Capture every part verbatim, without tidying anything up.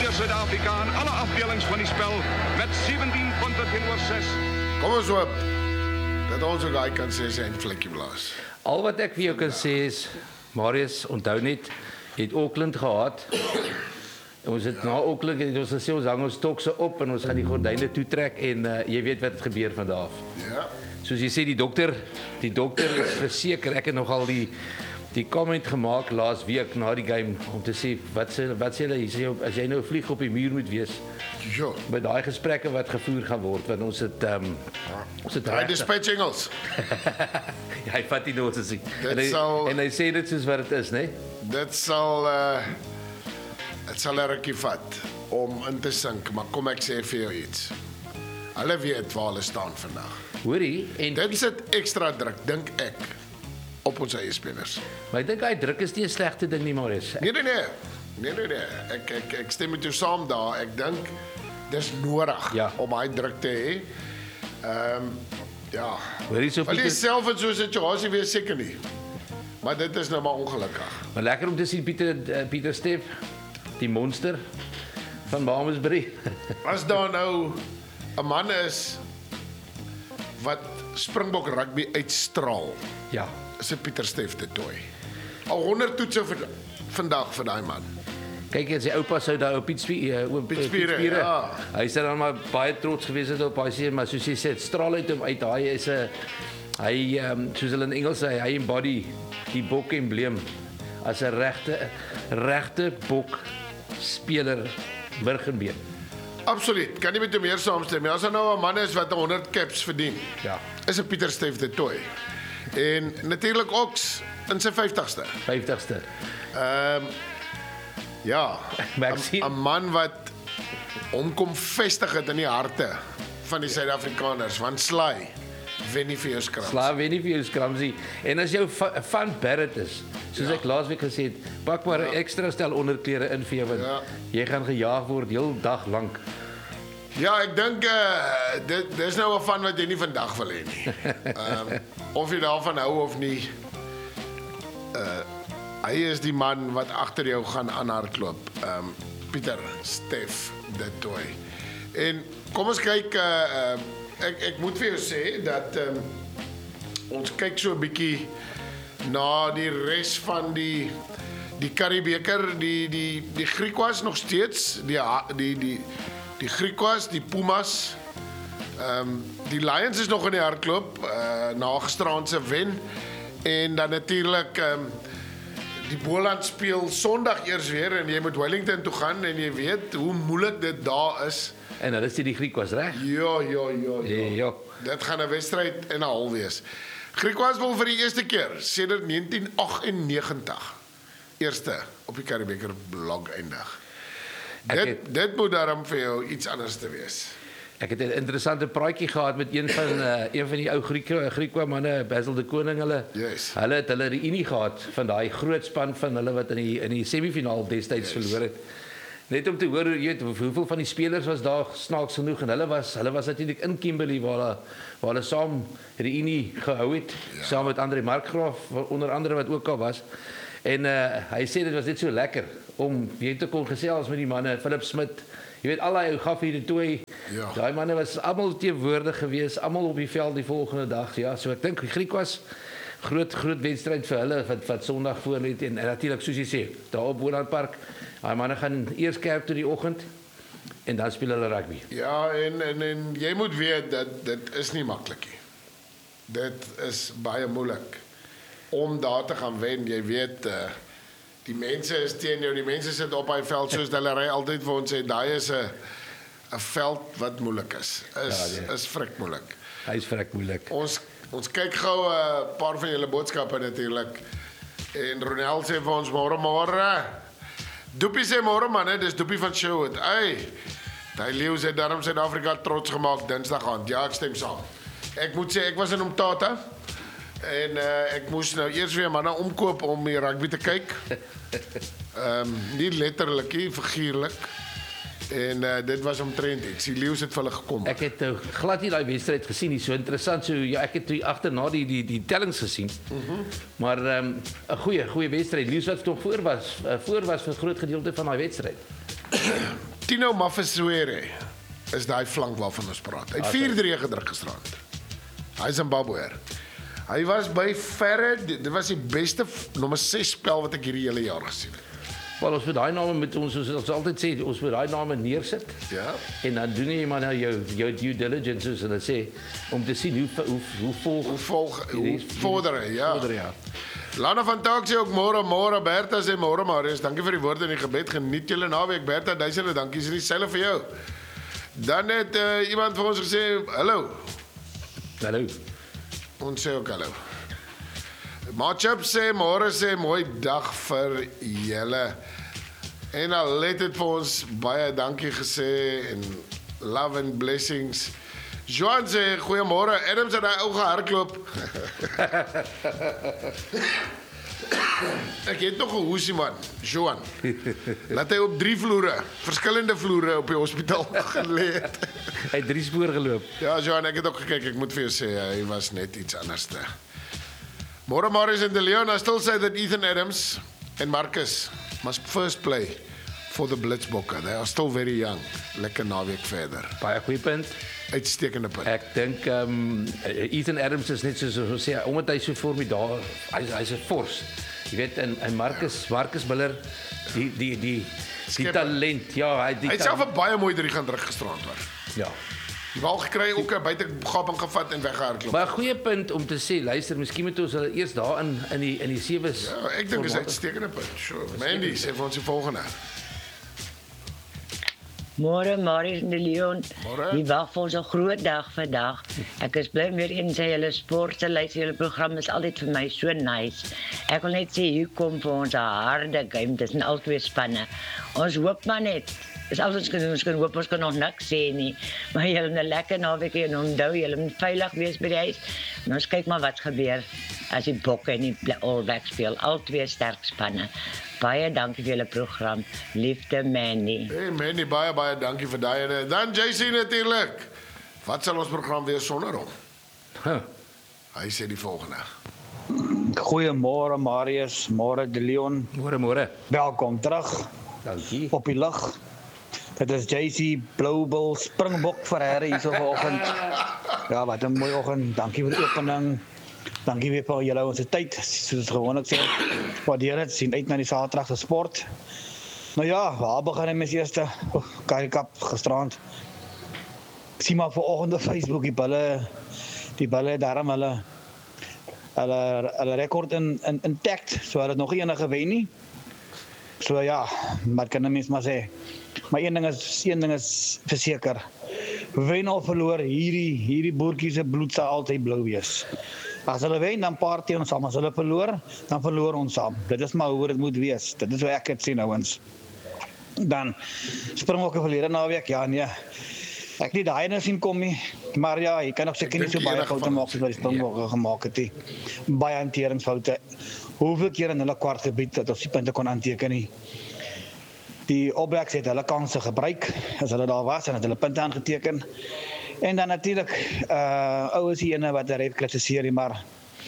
deur Suid-Afrika in alle afdelings van die spel met sewentien punte teenoor ses. Kom ons hoop dat ons ook daai kan sê sy en vlekkie blaas. Al wat ek vir jou kan sê is, Marius, onthou net, jy het Auckland gehad. Ons het na Auckland, het ons gesê, ons hang ons stokse op en ons gaan die gordyne toetrek en uh, jy weet wat het gebeur van daar af. Ja. Soos jy sê, die dokter, die dokter is verseker, ek het nogal die die comment gemaak laas week na die game om te sê wat sê wat sê hulle, sê, as jy nou vlieg op die muur moet wees. Ja. Met daai gesprekke wat gevoer gaan word, want ons het um, ons het Hy dispatch Engels. ja, hy vat die notas en, hy, sal, en hy sê dit soos wat dit is, né? Dit sal uh, dit sal 'n rukkie vat om in te sink, maar kom ek sê vir jou iets. Hulle weet waar hulle staan vandag. Hoorie, en dit sit ekstra druk, dink ek, op ons eie spelers. Maar ek dink hy druk is nie 'n slegte ding nie, Marius. Nee nee nee. Nee nee nee. Ek ek ek stem met jou saam daar. Ek dink dis nodig ja. om hy druk te hê. Ehm um, ja. Hoorie, so Pieter self in so 'n situasie wees seker nie. Maar dit is nou maar ongelukkig. Maar lekker om te sien Pieter uh, Pieter Steef, die monster van Bamersbury. As daar nou 'n man is wat Springbok rugby uitstraal. Ja. Is dit Pieter Steef de Tooi. Al honderd toetse vir vandag vir daai man. Kyk, as sy oupa sou daar op Piet Spiere, uh, Piet Spiere, ja. Hy sê dan maar baie trots gewees het op hy sê, maar soos hy sê, het straal uit hom uit. Hy is 'n hy um, soos hulle in Engels sê, hy embody die bok embleem as 'n regte regte bok speler Burgenbeen. Absoluut, kan nie met hom meer saamstem nie. As hy nou 'n man is wat honderd caps verdien, ja. is 'n Pieter Steef de Tooi. En natuurlik Ox in sy vyftigste. vyftigste. Ehm um, ja, 'n man wat hom kom vestig het in die harte van die Suid-Afrikaners, want Sly wen nie vir jou skrams. Sly wen nie vir jou skramsie. En as jou van Barrett is, soos ja. ek laasweek gesê het, pak maar 'n ja. ekstra stel onderklere in vir jou want ja. jy gaan gejaag word heel dag lank. Ja, ek dink uh, dit dis nou 'n van wat jy nie vandag wil hê nie. Ehm um, of jy daarvan hou of nie. Uh hy is die man wat agter jou gaan aanhardloop. Ehm um, Pieter Steef de Tooi. En kom ons kyk uh, uh ek ek moet vir jou sê dat um, ons kyk so 'n bietjie na die res van die die Currie-beker, die die die Griquas nog steeds, die die die die Griquas, die Pumas. Ehm um, die Lions is nog in die hardloop uh, na gisteraand se wen en dan natuurlik ehm um, die Boland speel Sondag eers weer en jy moet Wellington toe gaan en jy weet hoe moeilik dit daar is. En hulle sê die Griquas reg? Ja, ja, ja, ja. ja. Dit gaan 'n wedstryd en 'n hal wees. Griquas wil vir die eerste keer sedert negentien agt en negentig eerste op die Currie-beker blok eindig. Dit het, dit moet daarom vir jou iets anders te wees. Ek het 'n interessante praatjie gehad met een van uh, een van die ou Griekwa Griekwa manne, Basil de Koning hulle. Yes. Hulle het hulle reunie gehad van daai groot span van hulle wat in die in die semifinaal destyds yes. verloor het. Net om te hoor, jy weet, hoeveel van die spelers was daar snaaks genoeg en hulle was hulle was natuurlik in Kimberley waar hulle waar hulle saam reunie gehou het, ja. saam met Andre Markgraaf onder andere wat ook al was. En uh, hy sê dit was net so lekker om weer te kon gesels met die manne, Philip Smit. Jy weet al daai ou Gaffie de Tooi. Ja. Daai manne was almal teenwoordig geweest, almal op die veld die volgende dag. Ja, so ek dink die Griek was groot groot wedstryd vir hulle wat wat Sondag voor lê en, en natuurlik soos jy sê, daar op Boland Park. Daai manne gaan eers kerk toe die oggend en dan speel hulle rugby. Ja, en en en jy moet weet dat dit is nie maklik nie. Dit is baie moeilik om daar te gaan wen. Jy weet uh, die mense is teen jou, die mense sit op hy veld soos hulle ry altyd vir ons sê daai is 'n 'n veld wat moeilik is. Is ja, is frik moeilik. Hy is frik moeilik. Ons ons kyk gou 'n uh, paar van julle boodskappe natuurlik. En Ronel sê vir ons môre môre. Doopie sê môre man, hè, dis Doopie van Sherwood. Ey. Daai leeu sê daarom Suid-Afrika trots gemaak Dinsdag aand. Ja, ek stem saam. Ek moet sê ek was in Umtata. En uh, ek moes nou eers weer manne omkoop om die rugby te kyk. Ehm um, nie letterlik nie, figuurlik. En uh, dit was omtrent iets. Die leeu's het vir hulle gekom. Ek het nou glad nie daai wedstryd gesien nie. So interessant so ja, ek het toe agterna die die die tellings gesien. Mhm. Mm maar ehm um, 'n goeie goeie wedstryd. Leeu's wat nog voor was, uh, voor was vir 'n groot gedeelte van daai wedstryd. Tino Mafesuere is daai flank waarvan ons praat. Hy het vier drie gedruk gisterand. Hy is Zimbabweër. Hy was by verre, dit was die beste nommer ses spel wat ek hierdie hele jaar gesien het. Wel, ons moet daai name met ons, soos ons altyd sê, ons moet daai name neersit. Ja. En dan doen jy maar nou jou jou due diligence soos hulle sê om te sien hoe hoe hoe volg Hoe volg, hoe vorder hy, ja. vorder, ja. Lana van Taak sê ook môre, môre, Bertha sê môre Marius, dankie vir die woorde en die gebed, geniet julle naweek, Bertha, duisende dankie, is nie selfe vir jou. Dan het uh, iemand vir ons gesê, hallo. Hallo. Ons sê ook hallo. Matchup sê, môre sê, mooi dag vir julle. En Alet het vir ons baie dankie gesê en love and blessings. Joan sê, goeiemôre, Adams het daai ou gehardloop. Ek het nog 'n hoesie man, Joan. Laat hy op drie vloere, verskillende vloere op die hospitaal gelê het. Hy het drie spoor geloop. Ja, Joan, ek het ook gekyk, ek moet vir jou sê, hy was net iets anders. Môre Marius en De Leon, I still say that Ethan Adams and Marcus must first play for the Blitzbokke. They are still very young. Lekker naweek verder. Baie goeie punt. Uitstekende punt. Ek dink um, Ethan Adams is net soos ons sê, omdat hy so formidaal, hy hy's 'n fors. Jy weet, en, en Marcus Marcus Miller, die die die die talent, ja, hy die Hy het self 'n baie mooi drie gaan druk gisterand hoor. Ja. Die bal gekry, ook 'n buitegaping gevat en weggehardloop. Maar 'n goeie punt om te sê, luister, miskien moet ons hulle eers daarin in die in die sewes. Ja, ek dink is 'n uitstekende punt. Sure. Mandy sê vir ons die volgende. Môre Marius en De Leon. Môre. Die wag vir ons 'n groot dag vandag. Ek is bly weer eens sy julle sport, luister julle program is altyd vir my so nice. Ek wil net sê hier kom vir ons 'n harde game tussen albei spanne. Ons hoop maar net. Dis al ons kan ons kan hoop ons kan nog niks sê nie. Maar julle 'n lekker naweek en onthou julle moet veilig wees by die huis. En ons kyk maar wat gebeur as die Bokke en die All Blacks speel. Albei sterk spanne. Baie dankie vir julle program. Liefde Mandy. Hey Mandy, baie baie dankie vir daai ene. Dan J C natuurlik. Wat sal ons program wees sonder hom? Huh. Hy sê die volgende. Goeiemôre Marius, môre De Leon. Môre môre. Welkom terug Dankie. op die lug. Dit is J C Global Springbok vir Harry hier so vanoggend. Ja, wat 'n mooi oggend. Dankie vir die opening. Dankie weer vir julle ons tyd. Soos gewoonlik sê, waardeer dit. Sien uit na die Saterdag se sport. Nou ja, waar begin hy met die eerste oh, Currie Cup gisterand? Ek sien maar vanoggend op Facebook die bulle die bulle daarom hulle hulle hulle rekord in in intact, so hulle het nog nie enige gewen nie. So ja, wat kan 'n mens maar sê? Maar een ding is een ding is verseker. Wen of verloor, hierdie hierdie boertjies se bloed sal altyd blou wees. As hulle wen, dan party ons saam. As hulle verloor, dan verloor ons saam. Dit is maar hoe dit moet wees. Dit is hoe ek dit sien ouens. Dan Springbokke verlede naweek, ja nee. Ek nie daai nou sien kom nie. Maar ja, jy kan nog seker nie so baie foute maak soos wat die Springbokke gemaak het nie. Baie hanteringsfoute. Hoeveel keer in hulle kwartgebied dat ons die punte kon aanteken nie. Die All Blacks het hulle kanse gebruik as hulle daar was en het hulle punte aangeteken. En dan natuurlik uh ou is die ene wat ref kritiseer, maar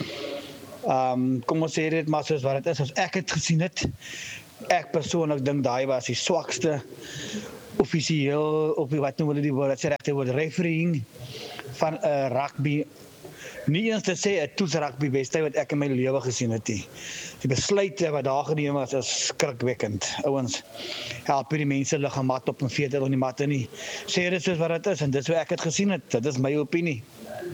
ehm um, kom ons sê dit maar soos wat dit is, as ek het gesien het. Ek persoonlik dink daai was die swakste offisieel of wat noem hulle die woord, dit sê regte woord refereeing van 'n uh, rugby. Nie eens te sê 'n toets rugby wedstryd wat ek in my lewe gesien het nie. Die besluite wat daar geneem is, is skrikwekkend. Ouens, help die mense hulle gemat op en veter op die matte nie. Sê dit soos wat dit is en dis hoe ek het gesien het. Dit is my opinie.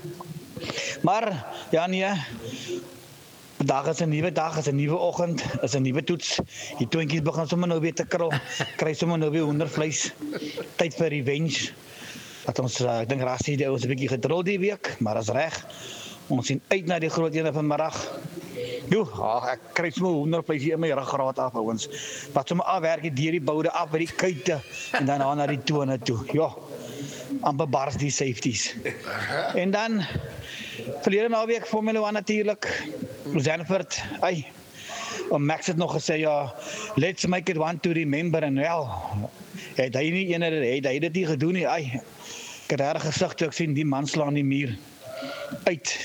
Maar ja nee. Vandag is 'n nuwe dag, is 'n nuwe oggend, is 'n nuwe toets. Die twintjies begin sommer nou weer te krul. Kry sommer nou weer hondervleis. Tyd vir revenge. Dat ons uh, ek dink Rassie het ons 'n bietjie gedrol die week, maar as reg. Ons sien uit na die groot ene vanmiddag. Jo, ag ek kry sommer hondervleis hier in my ruggraat af ouens. Wat sommer afwerk deur die boude af by die kuite en dan na die tone toe. Ja. Amper bars die safeties. En dan verlede naweek Formule een natuurlik. Zandvoort, ai. En Max het nog gesê ja, let's make it one to remember en wel. Het hy nie ene het hy dit nie gedoen nie. Ai. Ek het reg gesig toe ek sien die man slaan die muur uit.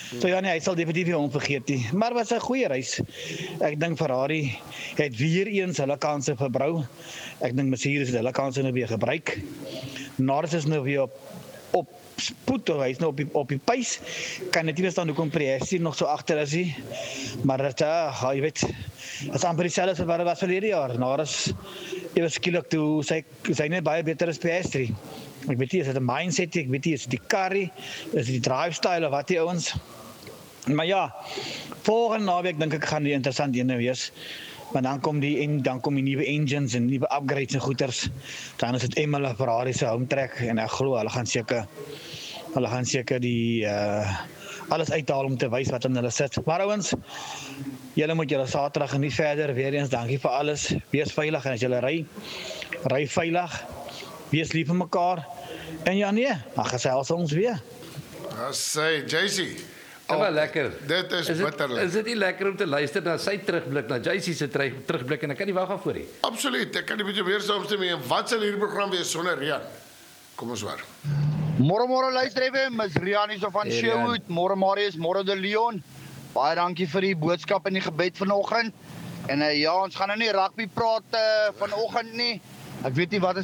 So ja nee, hy sal definitief nie onvergeet nie. Maar was 'n goeie reis. Ek dink Ferrari het weer eens hulle kanse verbrou. Ek dink Mercedes het hulle kanse nou weer gebruik. Norris is nou weer op op spoed, hy is nou op die, op die pace. Kan net nie verstaan hoekom Priesti nog so agter is nie. Maar dit uh, jy weet, dit is amper dieselfde wat was verlede jaar. Norris ewe skielik toe sy sy net baie beter as Piastri. Ek weet nie, is dit 'n mindset, ek weet nie, is dit die carry, is dit die drive style of wat die ouens. Maar ja, volgende naweek dink ek gaan die interessant ene wees. Maar dan kom die en dan kom die nuwe engines en nuwe upgrades en goeters. Dan is dit eenmal 'n Ferrari se home track en ek glo hulle gaan seker hulle gaan seker die uh alles uithaal om te wys wat in hulle sit. Maar ouens, julle moet julle Saterdag geniet verder. Weer eens dankie vir alles. Wees veilig en as julle ry, ry veilig. Wees lief vir mekaar. En ja nee, dan gesels ons weer. Ja, sê J C. Dit was lekker. Dit is, is dit, bitterlik. Is dit nie lekker om te luister na sy terugblik, na J C se terugblik en ek kan nie wag voor nie. Absoluut. Ek kan nie met jou meer saamstem nie. Wat sal hierdie program wees sonder Rian? Kom ons hoor. Môre môre luister even, Miss Rian hier so van Hey, Sherwood. Môre Marius, môre de Leon. Baie dankie vir die boodskap en die gebed vanoggend. En uh, ja, ons gaan nou nie rugby praat uh, vanoggend nie. Ek weet nie wat